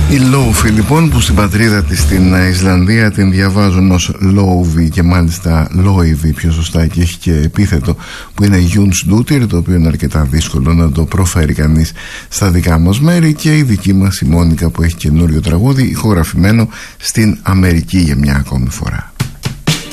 Η Λόουφι λοιπόν, που στην πατρίδα της στην Ισλανδία την διαβάζουν ως Λόουβι και μάλιστα Λόιβι πιο σωστά, και έχει και επίθετο που είναι Γιουνσντούτιρ, το οποίο είναι αρκετά δύσκολο να το προφέρει κανείς στα δικά μας μέρη. Και η δική μας η Μόνικα, που έχει καινούριο τραγούδι ηχογραφημένο στην Αμερική για μια ακόμη φορά.